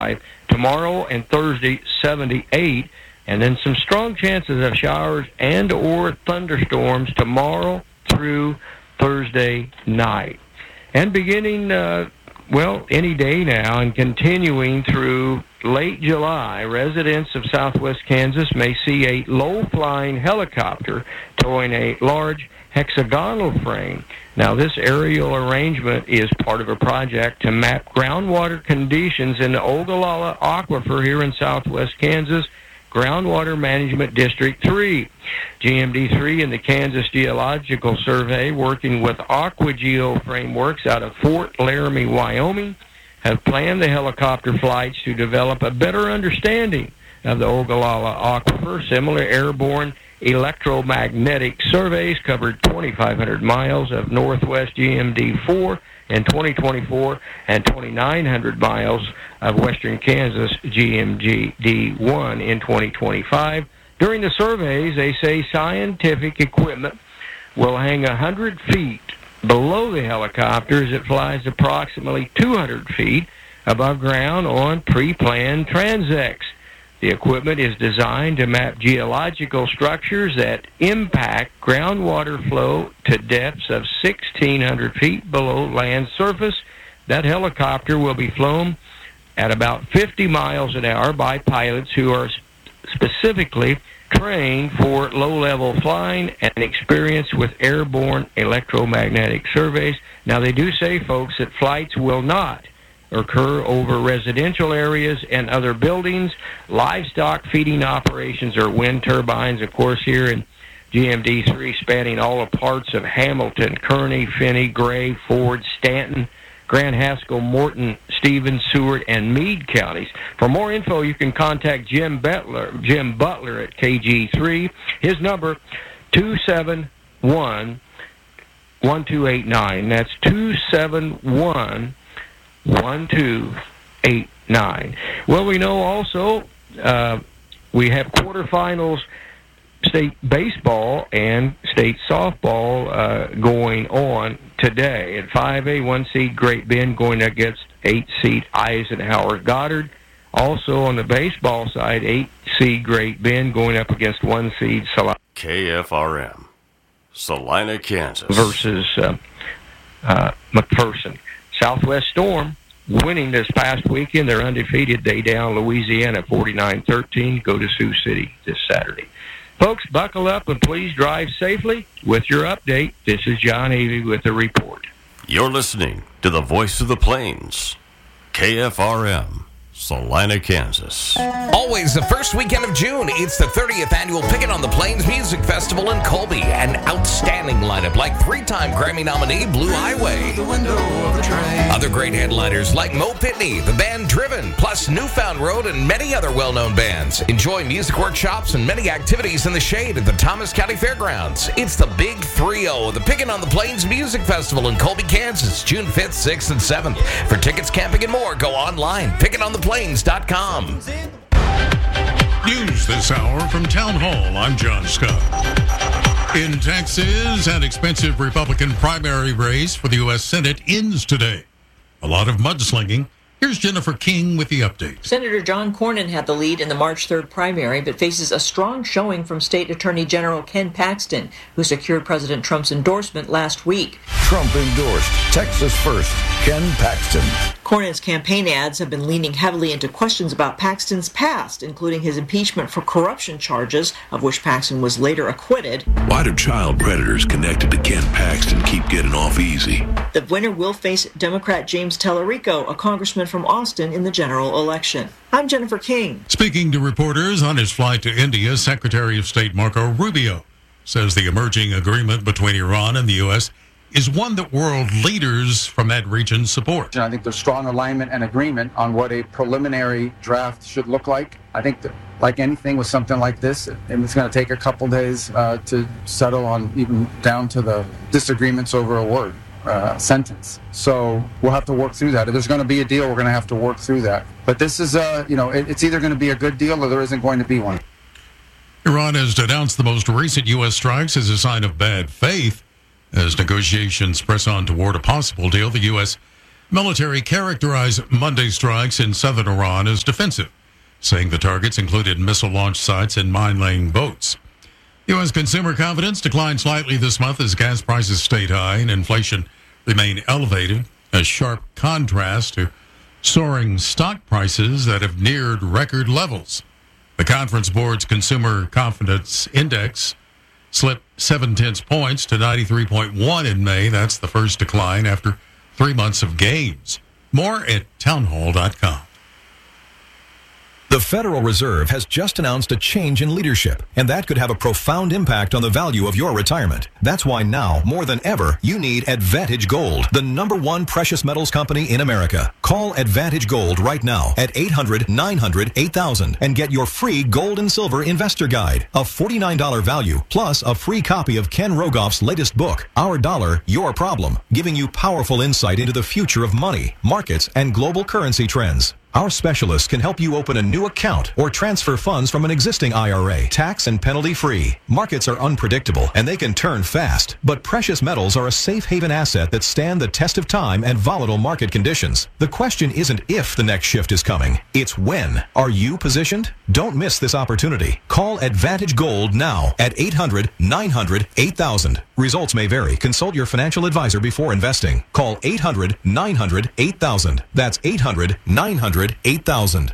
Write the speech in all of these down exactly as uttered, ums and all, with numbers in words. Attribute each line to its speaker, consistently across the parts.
Speaker 1: Tomorrow and Thursday, seventy-eight. And then some strong chances of showers and or thunderstorms tomorrow through Thursday night. And beginning, uh, well, any day now and continuing through late July, residents of southwest Kansas may see a low-flying helicopter towing a large hexagonal frame. Now, this aerial arrangement is part of a project to map groundwater conditions in the Ogallala Aquifer here in southwest Kansas, Groundwater Management District three. G M D three and the Kansas Geological Survey, working with AquaGeo Frameworks out of Fort Laramie, Wyoming, have planned the helicopter flights to develop a better understanding of the Ogallala Aquifer. Similar airborne electromagnetic surveys covered twenty-five hundred miles of northwest G M D four in twenty twenty-four and twenty-nine hundred miles of western Kansas G M D one in twenty twenty-five. During the surveys, they say scientific equipment will hang one hundred feet below the helicopter as it flies approximately two hundred feet above ground on pre-planned transects. The equipment is designed to map geological structures that impact groundwater flow to depths of sixteen hundred feet below land surface. That helicopter will be flown at about fifty miles an hour by pilots who are specifically trained for low-level flying and experience with airborne electromagnetic surveys. Now, they do say, folks, that flights will not occur over residential areas and other buildings, livestock feeding operations, or wind turbines. Of course, here in G M D three, spanning all the parts of Hamilton, Kearney, Finney, Gray, Ford, Stanton, Grand Haskell, Morton, Stevens, Seward, and Meade counties. For more info, you can contact Jim Butler, Jim Butler at K G three. His number, two seven one, one two eight nine. That's two seven one, one two eight nine. Well, we know also uh, we have quarterfinals state baseball and state softball uh, going on today. At five A, one seed Great Bend going against eight seed Eisenhower Goddard. Also on the baseball side, eight seed Great Bend going up against one seed Salina.
Speaker 2: K F R M, Salina, Kansas.
Speaker 1: Versus uh, uh, McPherson. Southwest Storm winning this past weekend. They're undefeated. They down Louisiana forty-nine thirteen. Go to Sioux City this Saturday. Folks, buckle up and please drive safely. With your update, this is John Avey with the report.
Speaker 2: You're listening to the Voice of the Plains, K F R M, Salina, Kansas.
Speaker 3: Always the first weekend of June, it's the thirtieth annual Pickin' on the Plains Music Festival in Colby. An outstanding lineup like three-time Grammy nominee Blue Highway. The window of the train. Other great headliners like Mo Pitney, the band Driven, plus Newfound Road, and many other well-known bands. Enjoy music workshops and many activities in the shade at the Thomas County Fairgrounds. It's the Big three oh, the Pickin' on the Plains Music Festival in Colby, Kansas, June fifth, sixth, and seventh. For tickets, camping, and more, go online, pickin on the plains dot com.
Speaker 4: News this hour from Town Hall. I'm John Scott. In Texas, an expensive Republican primary race for the U S Senate ends today. A lot of mudslinging. Here's Jennifer King with the update.
Speaker 5: Senator John Cornyn had the lead in the March third primary, but faces a strong showing from State Attorney General Ken Paxton, who secured President Trump's endorsement last week.
Speaker 6: Trump endorsed Texas First, Ken Paxton.
Speaker 5: Cornyn's campaign ads have been leaning heavily into questions about Paxton's past, including his impeachment for corruption charges, of which Paxton was later acquitted.
Speaker 7: Why do child predators connected to Ken Paxton keep getting off easy?
Speaker 5: The winner will face Democrat James Tellerico, a congressman from Austin, in the general election. I'm Jennifer King.
Speaker 4: Speaking to reporters on his flight to India, Secretary of State Marco Rubio says the emerging agreement between Iran and the U S is one that world leaders from that region support.
Speaker 8: I think there's strong alignment and agreement on what a preliminary draft should look like. I think that, like anything with something like this, it's going to take a couple days uh, to settle on, even down to the disagreements over a word. Uh, sentence. So we'll have to work through that. If there's going to be a deal, we're going to have to work through that. But this is, uh, you know, it, it's either going to be a good deal or there isn't going to be one.
Speaker 4: Iran has denounced the most recent U S strikes as a sign of bad faith. As negotiations press on toward a possible deal, the U S Military characterized Monday strikes in southern Iran as defensive, saying the targets included missile launch sites and mine-laying boats. U S consumer confidence declined slightly this month as gas prices stayed high and inflation remained elevated, a sharp contrast to soaring stock prices that have neared record levels. The Conference Board's Consumer Confidence Index slipped seven-tenths points to ninety-three point one in May. That's the first decline after three months of gains. More at townhall dot com.
Speaker 9: The Federal Reserve has just announced a change in leadership, and that could have a profound impact on the value of your retirement. That's why now, more than ever, you need Advantage Gold, the number one precious metals company in America. Call Advantage Gold right now at eight hundred, nine hundred, eight thousand and get your free gold and silver investor guide, a forty-nine dollars value, plus a free copy of Ken Rogoff's latest book, Our Dollar, Your Problem, giving you powerful insight into the future of money, markets, and global currency trends. Our specialists can help you open a new account or transfer funds from an existing I R A, tax and penalty free. Markets are unpredictable and they can turn fast, but precious metals are a safe haven asset that stand the test of time and volatile market conditions. The question isn't if the next shift is coming, it's when. Are you positioned? Don't miss this opportunity. Call Advantage Gold now at eight hundred, nine hundred, eight thousand. Results may vary. Consult your financial advisor before investing. Call eight hundred, nine hundred, eight thousand. That's eight hundred, nine hundred, eight thousand.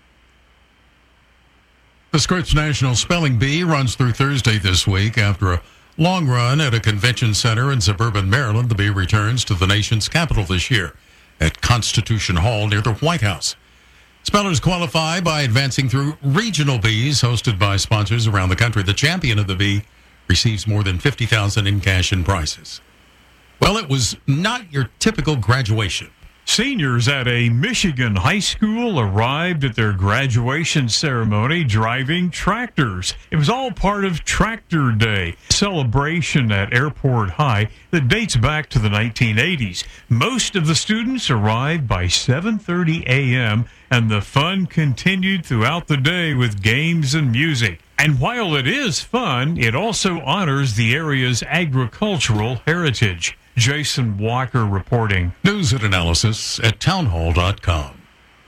Speaker 4: The Scripps National Spelling Bee runs through Thursday this week. After a long run at a convention center in suburban Maryland, the bee returns to the nation's capital this year at Constitution Hall near the White House. Spellers qualify by advancing through regional bees hosted by sponsors around the country. The champion of the bee receives more than fifty thousand dollars in cash and prizes. Well, it was not your typical graduation.
Speaker 10: Seniors at a Michigan high school arrived at their graduation ceremony driving tractors. It was all part of Tractor Day, a celebration at Airport High that dates back to the nineteen eighties. Most of the students arrived by seven thirty a.m., and the fun continued throughout the day with games and music. And while it is fun, it also honors the area's agricultural heritage. Jason Walker reporting.
Speaker 4: News and analysis at townhall dot com.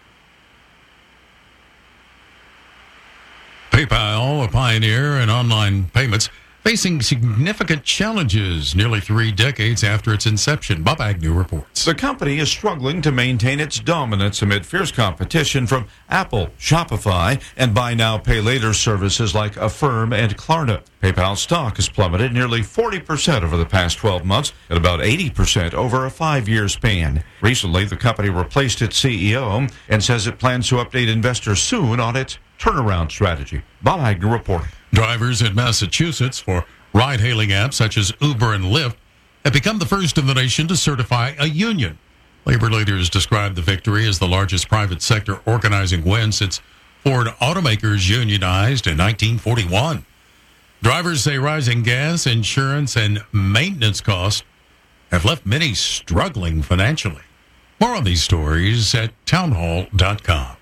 Speaker 4: PayPal, a pioneer in online payments, facing significant challenges nearly three decades after its inception. Bob Agnew reports.
Speaker 11: The company is struggling to maintain its dominance amid fierce competition from Apple, Shopify, and buy now, pay later services like Affirm and Klarna. PayPal stock has plummeted nearly forty percent over the past twelve months and about eighty percent over a five-year span. Recently, the company replaced its C E O and says it plans to update investors soon on its turnaround strategy. Bob Agnew reporting.
Speaker 4: Drivers in Massachusetts for ride-hailing apps such as Uber and Lyft have become the first in the nation to certify a union. Labor leaders described the victory as the largest private sector organizing win since Ford automakers unionized in nineteen forty-one. Drivers say rising gas, insurance, and maintenance costs have left many struggling financially. More on these stories at townhall dot com.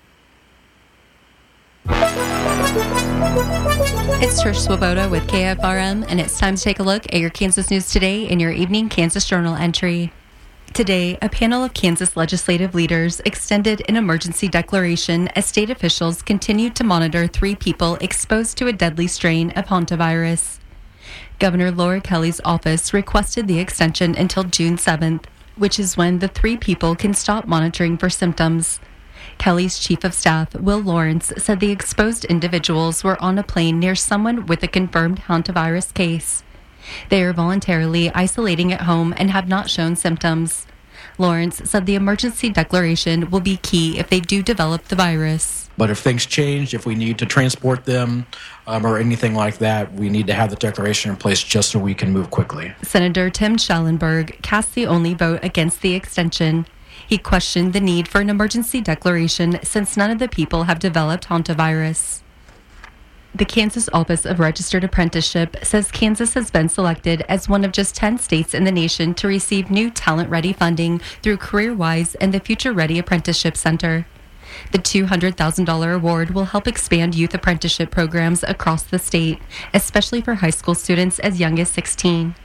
Speaker 12: It's Trish Swoboda with K F R M, and it's time to take a look at your Kansas news today in your evening Kansas Journal entry. Today, a panel of Kansas legislative leaders extended an emergency declaration as state officials continued to monitor three people exposed to a deadly strain of hantavirus. Governor Laura Kelly's office requested the extension until June seventh, which is when the three people can stop monitoring for symptoms. Kelly's chief of staff, Will Lawrence, said the exposed individuals were on a plane near someone with a confirmed hantavirus case. They are voluntarily isolating at home and have not shown symptoms. Lawrence said the emergency declaration will be key if they do develop the virus.
Speaker 13: But if things change, if we need to transport them um, or anything like that, we need to have the declaration in place just so we can move quickly.
Speaker 12: Senator Tim Schallenberg cast the only vote against the extension. He questioned the need for an emergency declaration since none of the people have developed hantavirus. The Kansas Office of Registered Apprenticeship says Kansas has been selected as one of just ten states in the nation to receive new Talent Ready funding through CareerWise and the Future Ready Apprenticeship Center. The two hundred thousand dollars award will help expand youth apprenticeship programs across the state, especially for high school students as young as sixteen.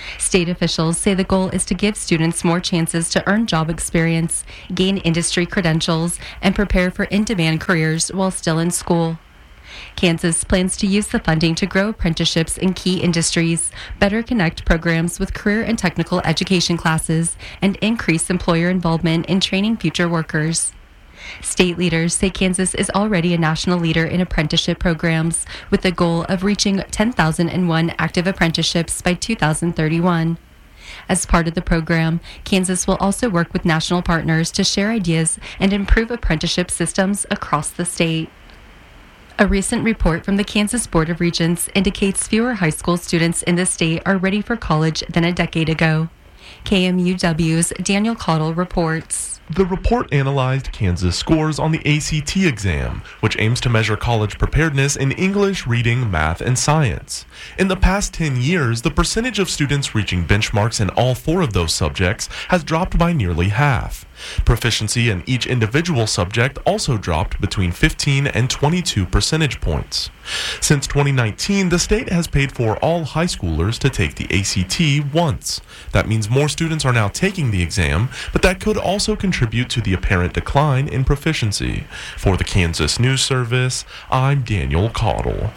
Speaker 12: State officials say the goal is to give students more chances to earn job experience, gain industry credentials, and prepare for in-demand careers while still in school. Kansas plans to use the funding to grow apprenticeships in key industries, better connect programs with career and technical education classes, and increase employer involvement in training future workers. State leaders say Kansas is already a national leader in apprenticeship programs, with the goal of reaching ten thousand one active apprenticeships by two thousand thirty-one. As part of the program, Kansas will also work with national partners to share ideas and improve apprenticeship systems across the state. A recent report from the Kansas Board of Regents indicates fewer high school students in the state are ready for college than a decade ago. K M U W's Daniel Cottle reports.
Speaker 14: The report analyzed Kansas scores on the A C T exam, which aims to measure college preparedness in English, reading, math, and science. In the past ten years, the percentage of students reaching benchmarks in all four of those subjects has dropped by nearly half. Proficiency in each individual subject also dropped between fifteen and twenty-two percentage points. Since twenty nineteen, the state has paid for all high schoolers to take the A C T once. That means more students are now taking the exam, but that could also contribute to the apparent decline in proficiency. For the Kansas News Service, I'm Daniel Cottle.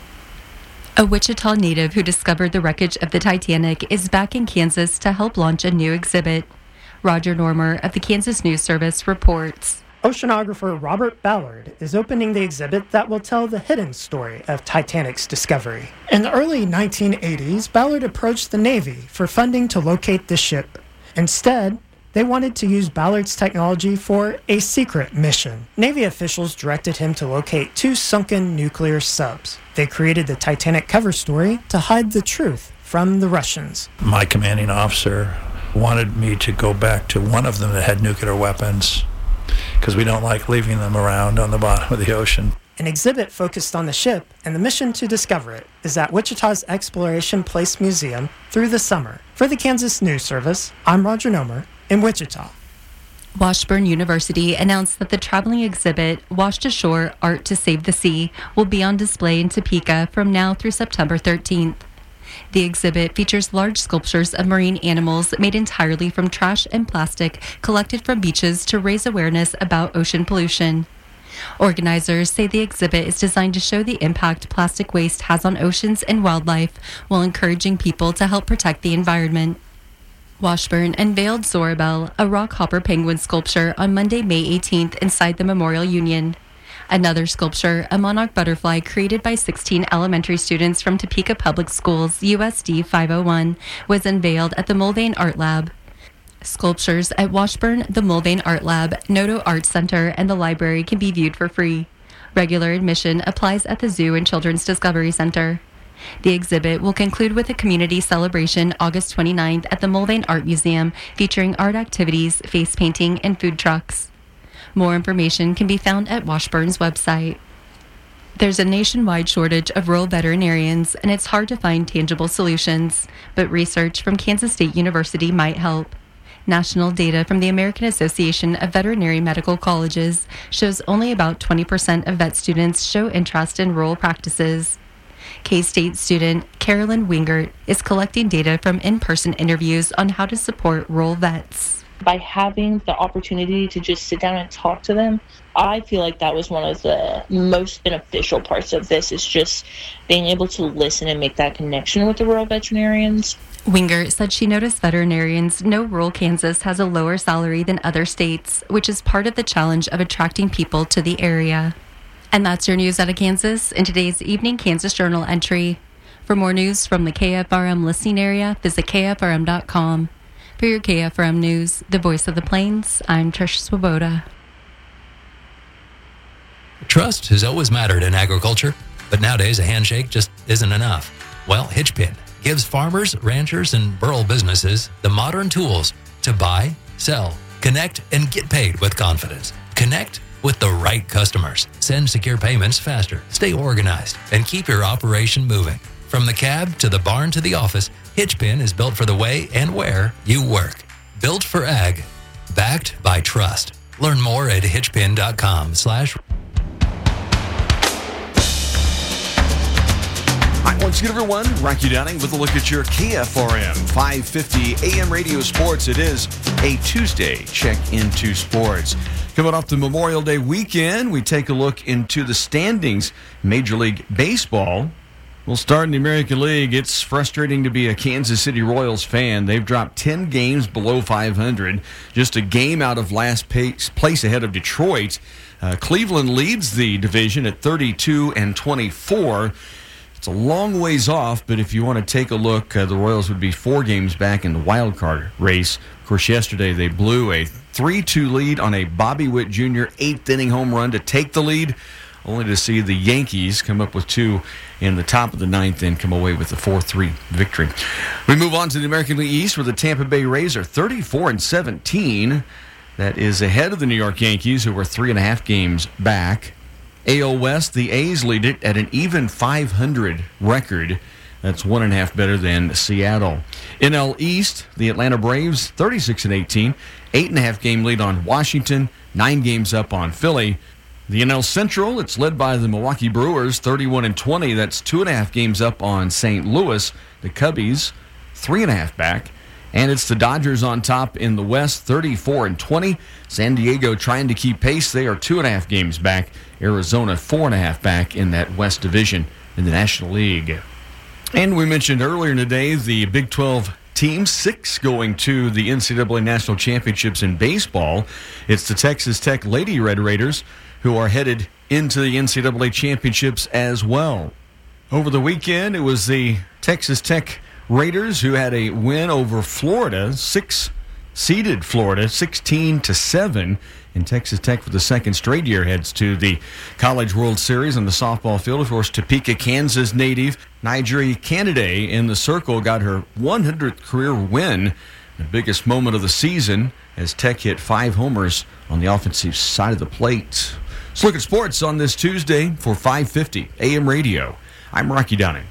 Speaker 12: A Wichita native who discovered the wreckage of the Titanic is back in Kansas to help launch a new exhibit. Roger Normer of the Kansas News Service reports.
Speaker 15: Oceanographer Robert Ballard is opening the exhibit that will tell the hidden story of Titanic's discovery. In the early nineteen eighties, Ballard approached the Navy for funding to locate the ship. Instead, they wanted to use Ballard's technology for a secret mission. Navy officials directed him to locate two sunken nuclear subs. They created the Titanic cover story to hide the truth from the Russians.
Speaker 16: My commanding officer wanted me to go back to one of them that had nuclear weapons because we don't like leaving them around on the bottom of the ocean.
Speaker 15: An exhibit focused on the ship and the mission to discover it is at Wichita's Exploration Place Museum through the summer. For the Kansas News Service, I'm Roger Nomer in Wichita.
Speaker 12: Washburn University announced that the traveling exhibit, Washed Ashore, Art to Save the Sea, will be on display in Topeka from now through September thirteenth. The exhibit features large sculptures of marine animals made entirely from trash and plastic collected from beaches to raise awareness about ocean pollution. Organizers say the exhibit is designed to show the impact plastic waste has on oceans and wildlife while encouraging people to help protect the environment. Washburn unveiled Zorabelle, a rockhopper penguin sculpture, on Monday, May eighteenth inside the Memorial Union. Another sculpture, a monarch butterfly created by sixteen elementary students from Topeka Public Schools U S D five oh one, was unveiled at the Mulvane Art Lab. Sculptures at Washburn, the Mulvane Art Lab, Noto Art Center, and the library can be viewed for free. Regular admission applies at the Zoo and Children's Discovery Center. The exhibit will conclude with a community celebration August twenty-ninth at the Mulvane Art Museum, featuring art activities, face painting, and food trucks. More information can be found at Washburn's website. There's a nationwide shortage of rural veterinarians, and it's hard to find tangible solutions, but research from Kansas State University might help. National data from the American Association of Veterinary Medical Colleges shows only about twenty percent of vet students show interest in rural practices. K-State student Carolyn Wingert is collecting data from in-person interviews on how to support rural vets.
Speaker 17: By having the opportunity to just sit down and talk to them, I feel like that was one of the most beneficial parts of this, is just being able to listen and make that connection with the rural veterinarians.
Speaker 12: Wingert said she noticed veterinarians know rural Kansas has a lower salary than other states, which is part of the challenge of attracting people to the area. And that's your news out of Kansas in today's Evening Kansas Journal entry. For more news from the K F R M listening area, visit K F R M dot com. For your K F R M News, the voice of the Plains, I'm Trish Swoboda.
Speaker 18: Trust has always mattered in agriculture, but nowadays a handshake just isn't enough. Well, Hitchpin gives farmers, ranchers, and rural businesses the modern tools to buy, sell, connect, and get paid with confidence. Connect with the right customers. Send secure payments faster, stay organized, and keep your operation moving. From the cab to the barn to the office, Hitchpin is built for the way and where you work. Built for ag, backed by trust. Learn more at hitchpin dot com slash
Speaker 19: I'm Once again, everyone, Rocky Downing with a look at your K F R M five fifty A M radio sports. It is a Tuesday check into sports. Coming off the Memorial Day weekend, we take a look into the standings. Major League Baseball. We'll start in the American League. It's frustrating to be a Kansas City Royals fan. They've dropped ten games below five hundred, just a game out of last place ahead of Detroit. Uh, Cleveland leads the division at thirty-two and twenty-four. It's a long ways off, but if you want to take a look, uh, the Royals would be four games back in the wild card race. Of course, yesterday they blew a three two lead on a Bobby Witt Junior eighth inning home run to take the lead, only to see the Yankees come up with two in the top of the ninth and come away with a four three victory. We move on to the American League East, where the Tampa Bay Rays are thirty-four and seventeen. That is ahead of the New York Yankees, who were three and a half games back. A L West, the A's lead it at an even five hundred record. That's one and a half better than Seattle. N L East, the Atlanta Braves, thirty-six and eighteen, eight and a half game lead on Washington, nine games up on Philly. The N L Central, it's led by the Milwaukee Brewers, thirty-one and twenty. That's two and a half games up on Saint Louis. The Cubbies, three and a half back. And it's the Dodgers on top in the West, thirty-four and twenty. San Diego trying to keep pace. They are two and a half games back. Arizona, four and a half back in that West Division in the National League. And we mentioned earlier today the Big twelve teams, six going to the N C double A National Championships in baseball. It's the Texas Tech Lady Red Raiders who are headed into the N C double A Championships as well. Over the weekend, it was the Texas Tech Raiders who had a win over Florida, six-seeded Florida, sixteen to seven. And Texas Tech, for the second straight year, heads to the College World Series on the softball field. Of course, Topeka, Kansas native Nigeri Kennedy in the circle got her one hundredth career win, the biggest moment of the season, as Tech hit five homers on the offensive side of the plate. Let's look at sports on this Tuesday for five fifty A M radio. I'm Rocky Downing.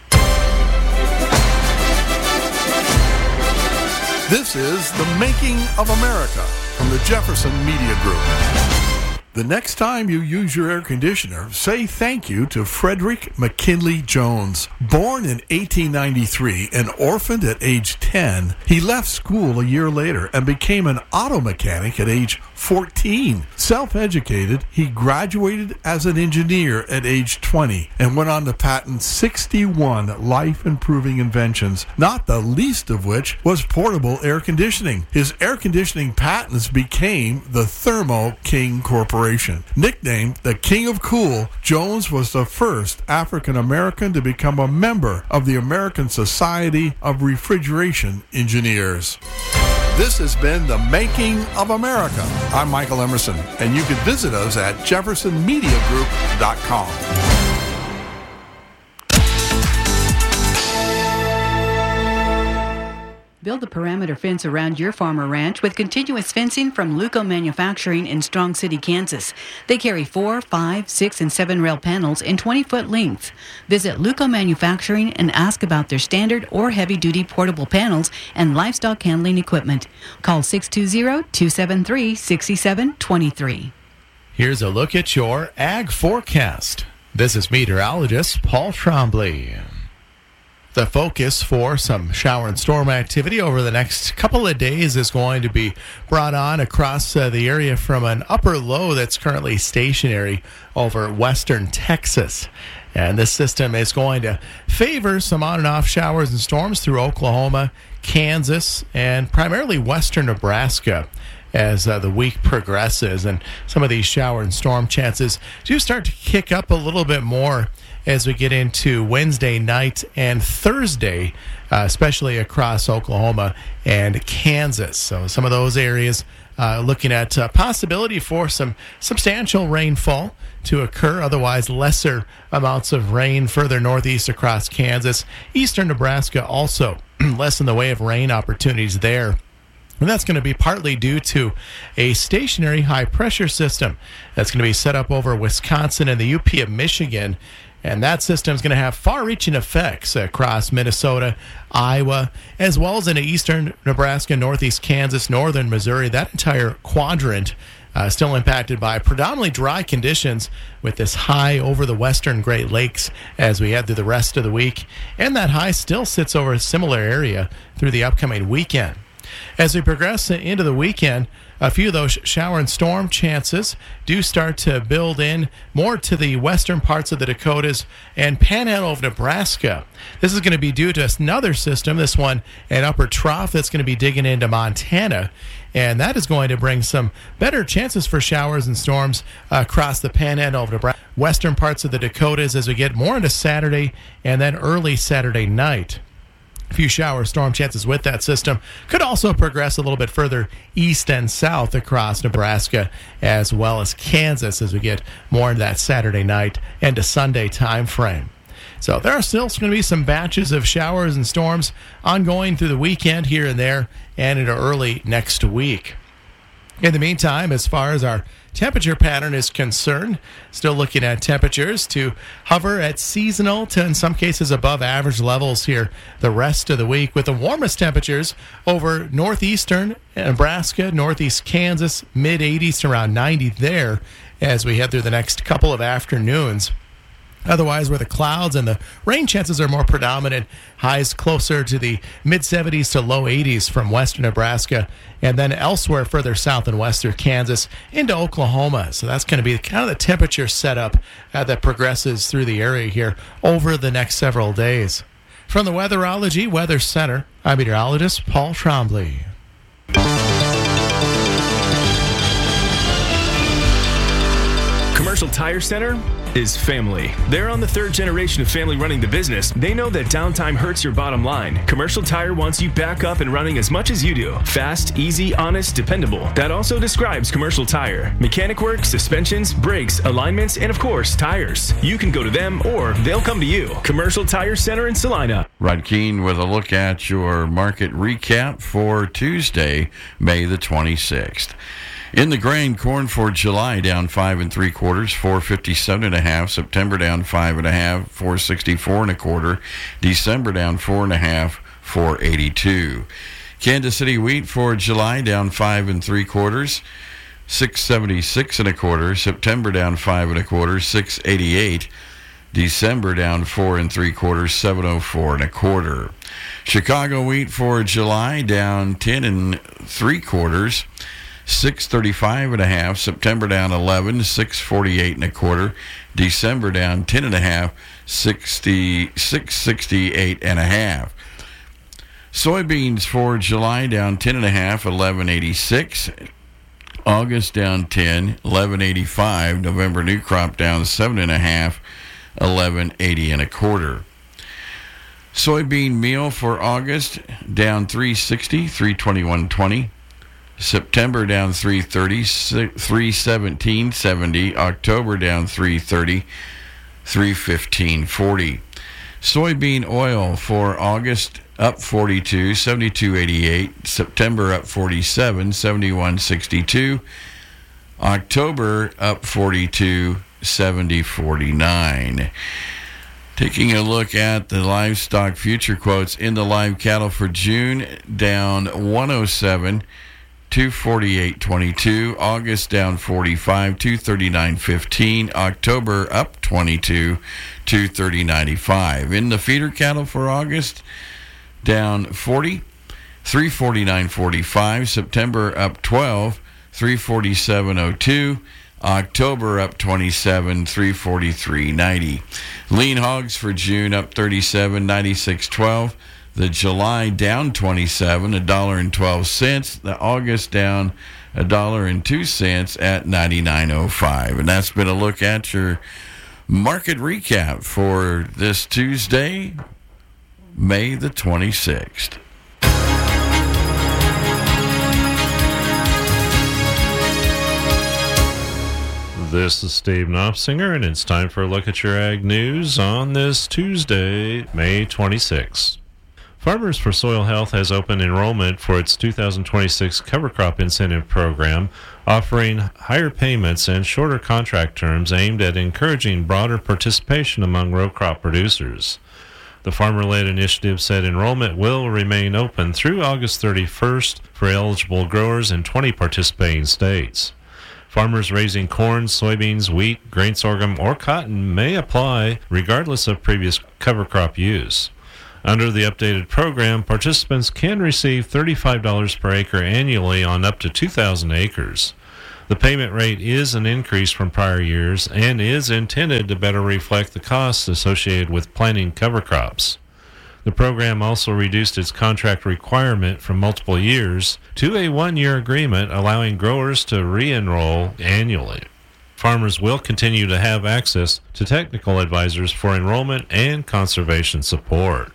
Speaker 20: This is The Making of America from the Jefferson Media Group. The next time you use your air conditioner, say thank you to Frederick McKinley Jones. Born in eighteen ninety-three and orphaned at age ten, he left school a year later and became an auto mechanic at age fourteen. Self-educated, he graduated as an engineer at age twenty and went on to patent sixty-one life-improving inventions, not the least of which was portable air conditioning. His air conditioning patents became the Thermo King Corporation. Nicknamed the King of Cool, Jones was the first African-American to become a member of the American Society of Refrigeration Engineers. This has been The Making of America. I'm Michael Emerson, and you can visit us at jefferson media group dot com.
Speaker 21: Build a perimeter fence around your farm or ranch with continuous fencing from Luco Manufacturing in Strong City, Kansas. They carry four, five, six, and seven rail panels in twenty-foot length. Visit Luco Manufacturing and ask about their standard or heavy-duty portable panels and livestock handling equipment. Call six two zero, two seven three, six seven two three.
Speaker 22: Here's a look at your ag forecast. This is meteorologist Paul Trombley. The focus for some shower and storm activity over the next couple of days is going to be brought on across uh, the area from an upper low that's currently stationary over western Texas. And this system is going to favor some on and off showers and storms through Oklahoma, Kansas, and primarily western Nebraska as uh, the week progresses. And some of these shower and storm chances do start to kick up a little bit more as we get into Wednesday night and Thursday, uh, especially across Oklahoma and Kansas. So some of those areas uh, looking at uh, possibility for some substantial rainfall to occur. Otherwise, lesser amounts of rain further northeast across Kansas. Eastern Nebraska also less in the way of rain opportunities there. And that's going to be partly due to a stationary high-pressure system that's going to be set up over Wisconsin and the U P of Michigan. And that system is going to have far-reaching effects across Minnesota, Iowa, as well as into eastern Nebraska, northeast Kansas, northern Missouri. That entire quadrant Uh, still impacted by predominantly dry conditions with this high over the western Great Lakes as we head through the rest of the week. And that high still sits over a similar area through the upcoming weekend. As we progress into the weekend, a few of those shower and storm chances do start to build in more to the western parts of the Dakotas and panhandle of Nebraska. This is going to be due to another system, this one an upper trough that's going to be digging into Montana. And that is going to bring some better chances for showers and storms uh, across the panhandle of Nebraska, western parts of the Dakotas as we get more into Saturday and then early Saturday night. A few shower storm chances with that system. Could also progress a little bit further east and south across Nebraska as well as Kansas as we get more into that Saturday night and to Sunday time frame. So there are still going to be some batches of showers and storms ongoing through the weekend here and there and into early next week. In the meantime, as far as our temperature pattern is concerned, still looking at temperatures to hover at seasonal to, in some cases, above average levels here the rest of the week, with the warmest temperatures over northeastern Nebraska, northeast Kansas, mid eighties to around ninety there as we head through the next couple of afternoons. Otherwise, where the clouds and the rain chances are more predominant, highs closer to the mid-seventies to low eighties from western Nebraska, and then elsewhere further south in western Kansas into Oklahoma. So that's going to be kind of the temperature setup uh, that progresses through the area here over the next several days. From the Weatherology Weather Center, I'm meteorologist Paul Trombley.
Speaker 1: Commercial Tire Center is family. They're on the third generation of family running the business. They know that downtime hurts your bottom line. Commercial Tire wants you back up and running as much as you do. Fast, easy, honest, dependable. That also describes Commercial Tire. Mechanic work, suspensions, brakes, alignments, and of course, tires. You can go to them or they'll come to you. Commercial Tire Center in Salina.
Speaker 2: Rod Keene with a look at your market recap for Tuesday, May the twenty-sixth. In the grain, corn for July down five and three quarters, four fifty-seven and a half. September down five and a half, four sixty-four and a quarter. December down four and a half, four eighty-two. Kansas City wheat for July down five and three quarters, six seventy-six and a quarter. September down five and a quarter, six eighty-eight. December down four and three quarters, seven oh four and a quarter. Chicago wheat for July down ten and three quarters, six thirty-five and a half. September down eleven, six forty-eight and a quarter. December down ten and a half, sixty six sixty-eight and a half. Soybeans for July down ten and a half, eleven eighty-six. August down ten, eleven eighty-five. November new crop down seven and a half, eleven eighty and a quarter. Soybean meal for August down three sixty, three twenty-one twenty. September down three thirty, three seventeen seventy. October down three thirty, three fifteen forty. Soybean oil for August up forty-two, seventy-two eighty-eight. September up forty-seven, seventy-one sixty-two. October up forty-two, seventy forty-nine. Taking a look at the livestock future quotes in the live cattle for June, down one oh seven, two forty-eight twenty-two. August down forty-five, two thirty-nine fifteen. October up twenty-two, two thirty ninety-five. In the feeder cattle for August, down forty, three forty-nine forty-five. September up twelve, three forty-seven oh two. October up twenty-seven, three forty-three ninety. Lean hogs for June up thirty-seven, ninety-six twelve. The July down twenty-seven, a dollar and twelve cents. The August down a dollar and two cents at ninety-nine oh five. And that's been a look at your market recap for this Tuesday, May the twenty-sixth.
Speaker 23: This is Steve Knopfsinger, and it's time for a look at your ag news on this Tuesday, May twenty-sixth. Farmers for Soil Health has opened enrollment for its two thousand twenty-six cover crop incentive program, offering higher payments and shorter contract terms aimed at encouraging broader participation among row crop producers. The farmer-led initiative said enrollment will remain open through August thirty-first for eligible growers in twenty participating states. Farmers raising corn, soybeans, wheat, grain sorghum, or cotton may apply regardless of previous cover crop use. Under the updated program, participants can receive thirty-five dollars per acre annually on up to two thousand acres. The payment rate is an increase from prior years and is intended to better reflect the costs associated with planting cover crops. The program also reduced its contract requirement from multiple years to a one-year agreement, allowing growers to re-enroll annually. Farmers will continue to have access to technical advisors for enrollment and conservation support.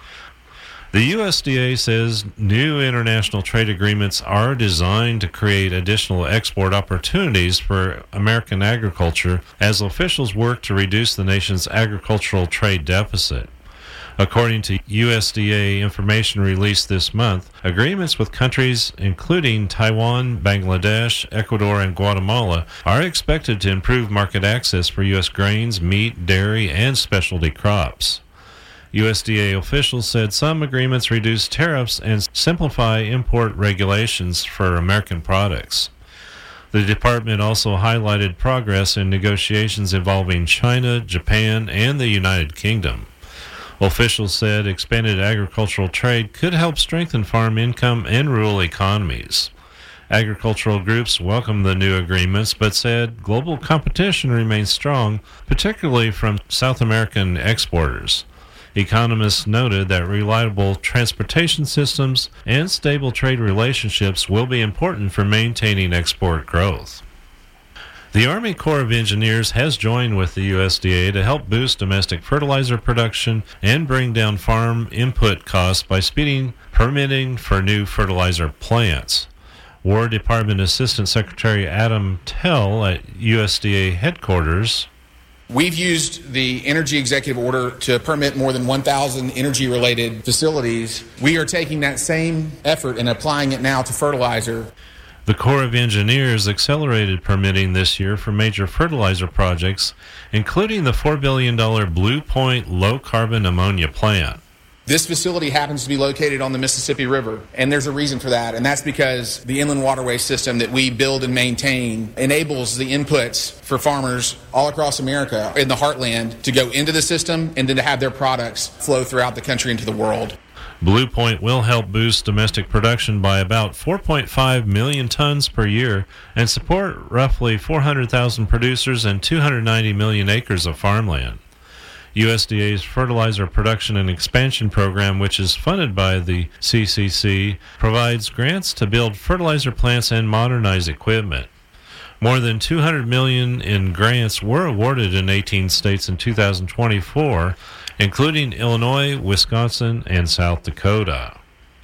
Speaker 23: The U S D A says new international trade agreements are designed to create additional export opportunities for American agriculture as officials work to reduce the nation's agricultural trade deficit. According to U S D A information released this month, agreements with countries including Taiwan, Bangladesh, Ecuador, and Guatemala are expected to improve market access for U S grains, meat, dairy, and specialty crops. U S D A officials said some agreements reduce tariffs and simplify import regulations for American products. The department also highlighted progress in negotiations involving China, Japan, and the United Kingdom. Officials said expanded agricultural trade could help strengthen farm income and rural economies. Agricultural groups welcomed the new agreements, but said global competition remains strong, particularly from South American exporters. Economists noted that reliable transportation systems and stable trade relationships will be important for maintaining export growth. The Army Corps of Engineers has joined with the U S D A to help boost domestic fertilizer production and bring down farm input costs by speeding permitting for new fertilizer plants. War Department Assistant Secretary Adam Tell at U S D A headquarters.
Speaker 3: We've used the Energy Executive Order to permit more than one thousand energy-related facilities. We are taking that same effort and applying it now to fertilizer.
Speaker 23: The Corps of Engineers accelerated permitting this year for major fertilizer projects, including the four billion dollars Blue Point low-carbon ammonia plant.
Speaker 3: This facility happens to be located on the Mississippi River, and there's a reason for that, and that's because the inland waterway system that we build and maintain enables the inputs for farmers all across America in the heartland to go into the system and then to have their products flow throughout the country into the world.
Speaker 23: Blue Point will help boost domestic production by about four point five million tons per year and support roughly four hundred thousand producers and two hundred ninety million acres of farmland. U S D A's Fertilizer Production and Expansion Program, which is funded by the C C C, provides grants to build fertilizer plants and modernize equipment. More than two hundred million dollars in grants were awarded in eighteen states in two thousand twenty-four, including Illinois, Wisconsin, and South Dakota.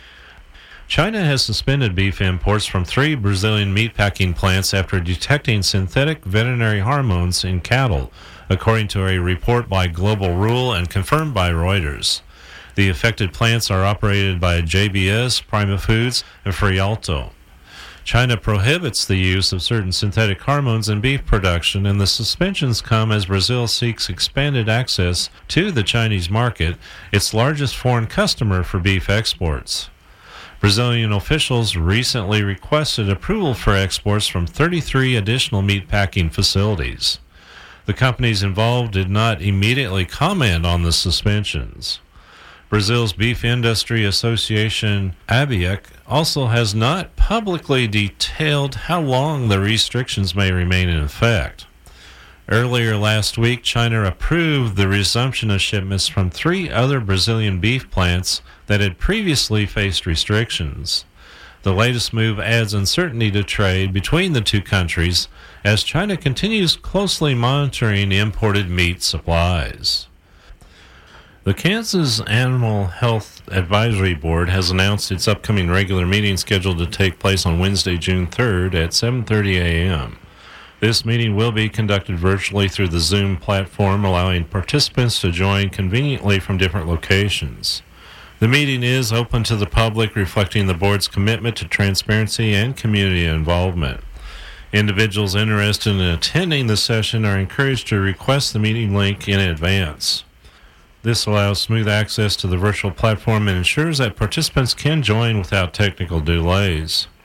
Speaker 23: China has suspended beef imports from three Brazilian meatpacking plants after detecting synthetic veterinary hormones in cattle, according to a report by Global Rule and confirmed by Reuters. The affected plants are operated by J B S, Prima Foods, and Frialto. China prohibits the use of certain synthetic hormones in beef production, and the suspensions come as Brazil seeks expanded access to the Chinese market, its largest foreign customer for beef exports. Brazilian officials recently requested approval for exports from thirty-three additional meatpacking facilities. The companies involved did not immediately comment on the suspensions. Brazil's Beef Industry Association, ABIEC, also has not publicly detailed how long the restrictions may remain in effect. Earlier last week, China approved the resumption of shipments from three other Brazilian beef plants that had previously faced restrictions. The latest move adds uncertainty to trade between the two countries as China continues closely monitoring imported meat supplies. The Kansas Animal Health Advisory Board has announced its upcoming regular meeting scheduled to take place on Wednesday, June third at seven thirty a.m. This meeting will be conducted virtually through the Zoom platform, allowing participants to join conveniently from different locations. The meeting is open to the public, reflecting the board's commitment to transparency and community involvement. Individuals interested in attending the session are encouraged to request the meeting link in advance. This allows smooth access to the virtual platform and ensures that participants can join without technical delays.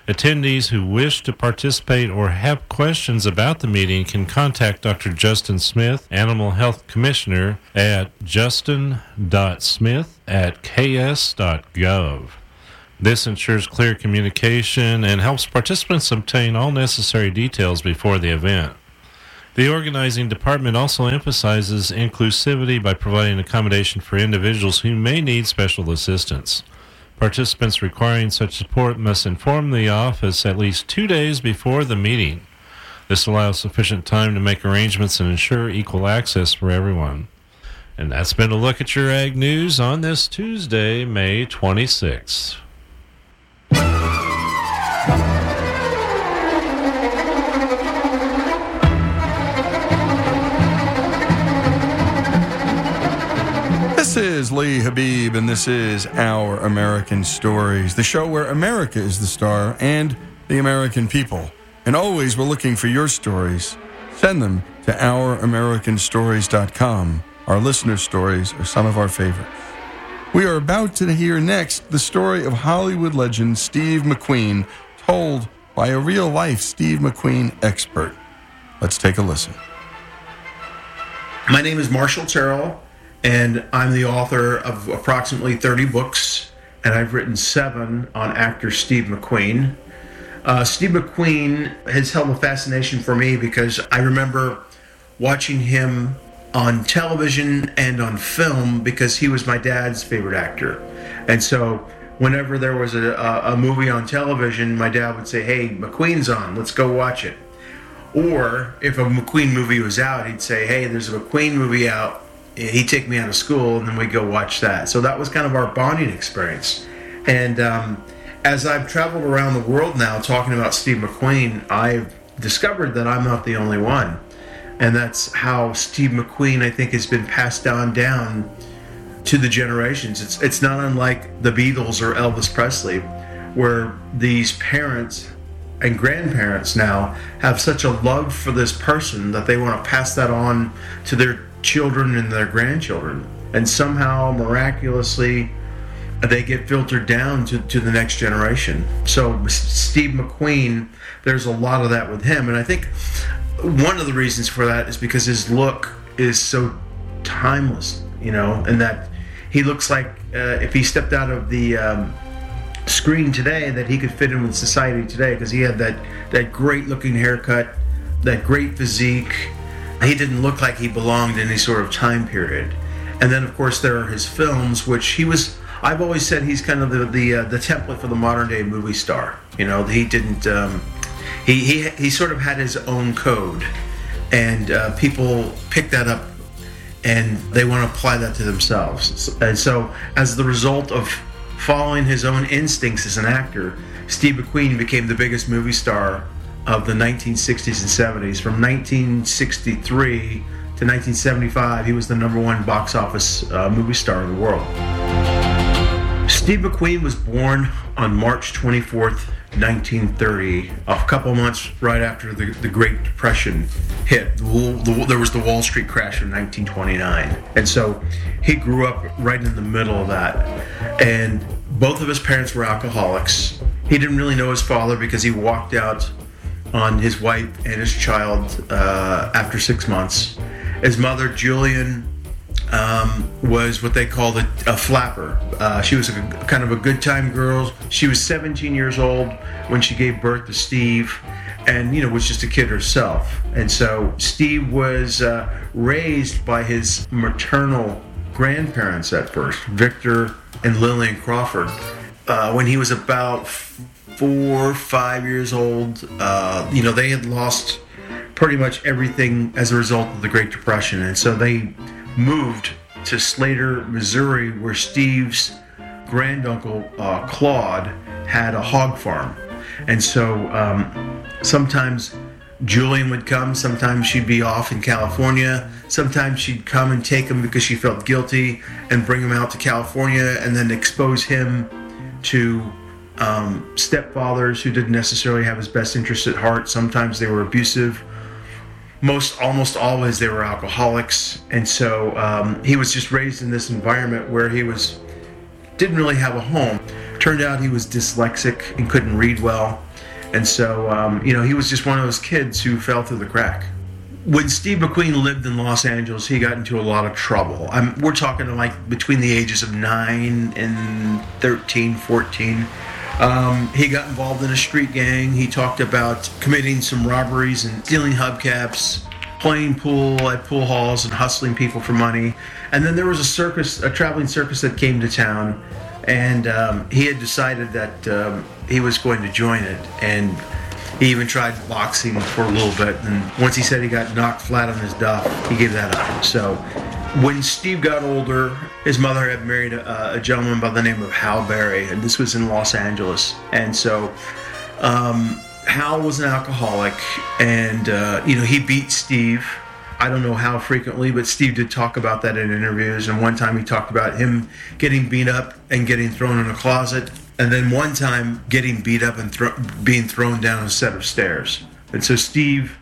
Speaker 23: Attendees who wish to participate or have questions about the meeting can contact Doctor Justin Smith, Animal Health Commissioner, at justin dot smith at k s dot gov. This ensures clear communication and helps participants obtain all necessary details before the event. The organizing department also emphasizes inclusivity by providing accommodation for individuals who may need special assistance. Participants requiring such support must inform the office at least two days before the meeting. This allows sufficient time to make arrangements and ensure equal access for everyone. And that's been a look at your Ag News on this Tuesday, May twenty-sixth.
Speaker 5: This is Lee Habib, and this is Our American Stories, the show where America is the star and the American people. And always we're looking for your stories. Send them to our american stories dot com. Our listener stories are some of our favorites. We are about to hear next the story of Hollywood legend Steve McQueen, told by a real-life Steve McQueen expert. Let's take a listen.
Speaker 6: My name is Marshall Terrell, and I'm the author of approximately thirty books, and I've written seven on actor Steve McQueen. Uh, Steve McQueen has held a fascination for me because I remember watching him on television and on film because he was my dad's favorite actor. And so whenever there was a, a, a movie on television, my dad would say, "Hey, McQueen's on, let's go watch it." Or if a McQueen movie was out, he'd say, "Hey, there's a McQueen movie out." He'd take me out of school, and then we'd go watch that. So that was kind of our bonding experience. And um, as I've traveled around the world now talking about Steve McQueen, I've discovered that I'm not the only one. And that's how Steve McQueen, I think, has been passed on down to the generations. It's, it's not unlike the Beatles or Elvis Presley, where these parents and grandparents now have such a love for this person that they want to pass that on to their children and their grandchildren, and somehow miraculously they get filtered down to, to the next generation. So Steve McQueen, there's a lot of that with him, and I think one of the reasons for that is because his look is so timeless, you know, and that he looks like uh, if he stepped out of the um, screen today, that he could fit in with society today, because he had that that great looking haircut, that great physique. He didn't look like he belonged in any sort of time period. And then, of course, there are his films, which he was, I've always said he's kind of the the, uh, the template for the modern day movie star. You know, he didn't, um, he, he he sort of had his own code, and uh, people pick that up and they want to apply that to themselves. And so, as the result of following his own instincts as an actor, Steve McQueen became the biggest movie star of the nineteen sixties and seventies. From nineteen sixty-three to nineteen seventy-five, he was the number one box office uh, movie star in the world. Steve McQueen was born on March twenty-fourth, nineteen thirty, a couple months right after the, the Great Depression hit. The, the, there was the Wall Street crash in nineteen twenty-nine. And so he grew up right in the middle of that. And both of his parents were alcoholics. He didn't really know his father because he walked out on his wife and his child uh, after six months. His mother, Julian, um, was what they called a, a flapper. Uh, she was a, kind of a good time girl. She was seventeen years old when she gave birth to Steve, and, you know, was just a kid herself. And so Steve was uh, raised by his maternal grandparents at first, Victor and Lillian Crawford. Uh, when he was about four, five years old, uh, you know, they had lost pretty much everything as a result of the Great Depression. And so they moved to Slater, Missouri, where Steve's granduncle, uh, Claude, had a hog farm. And so um, sometimes Julian would come, sometimes she'd be off in California, sometimes she'd come and take him because she felt guilty and bring him out to California and then expose him to um, stepfathers who didn't necessarily have his best interest at heart. Sometimes they were abusive. Most, almost always they were alcoholics. And so um, he was just raised in this environment where he was didn't really have a home. Turned out he was dyslexic and couldn't read well. And so, um, you know, he was just one of those kids who fell through the crack. When Steve McQueen lived in Los Angeles, he got into a lot of trouble. I'm, we're talking like between the ages of nine and thirteen, fourteen. Um, he got involved in a street gang. He talked about committing some robberies and stealing hubcaps, playing pool at pool halls and hustling people for money. And then there was a circus, a traveling circus that came to town, and um, he had decided that um, he was going to join it. And he even tried boxing for a little bit, and once he said he got knocked flat on his duff, he gave that up. So when Steve got older, his mother had married a, a gentleman by the name of Hal Berry, and this was in Los Angeles. And so um, Hal was an alcoholic, and uh, you know, he beat Steve. I don't know how frequently, but Steve did talk about that in interviews. And one time he talked about him getting beat up and getting thrown in a closet. And then one time getting beat up and thro- being thrown down a set of stairs. And so Steve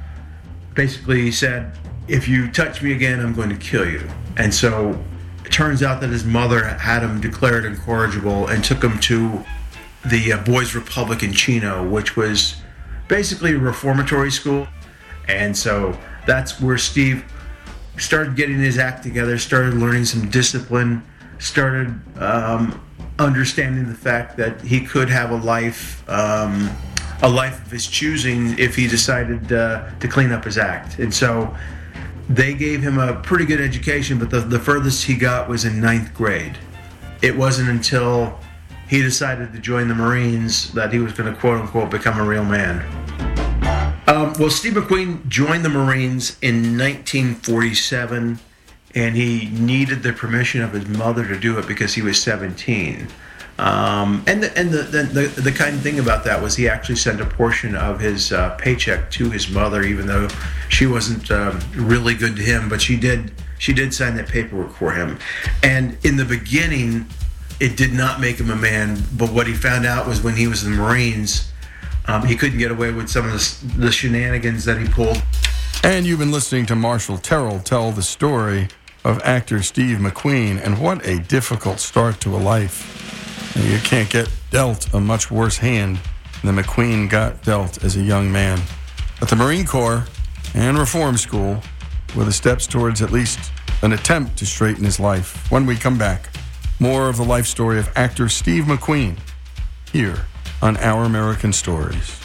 Speaker 6: basically said, if you touch me again, I'm going to kill you. And so it turns out that his mother had him declared incorrigible and took him to the uh, Boys Republic in Chino, which was basically a reformatory school. And so that's where Steve started getting his act together, started learning some discipline, started um, understanding the fact that he could have a life, um, a life of his choosing if he decided uh, to clean up his act. And so they gave him a pretty good education, but the, the furthest he got was in ninth grade. It wasn't until he decided to join the Marines that he was going to quote unquote become a real man. Um, well, Steve McQueen joined the Marines in nineteen forty-seven, and he needed the permission of his mother to do it because he was seventeen. Um, and the, and the, the, the, the kind of thing about that was he actually sent a portion of his uh, paycheck to his mother, even though she wasn't um, really good to him, but she did she did sign that paperwork for him. And in the beginning, it did not make him a man, but what he found out was when he was in the Marines, Um, he couldn't get away with some of the, the shenanigans that he pulled.
Speaker 5: And you've been listening to Marshall Terrell tell the story of actor Steve McQueen, and what a difficult start to a life. You can't get dealt a much worse hand than McQueen got dealt as a young man. At the Marine Corps and Reform School were the steps towards at least an attempt to straighten his life. When we come back, more of the life story of actor Steve McQueen here on Our American Stories.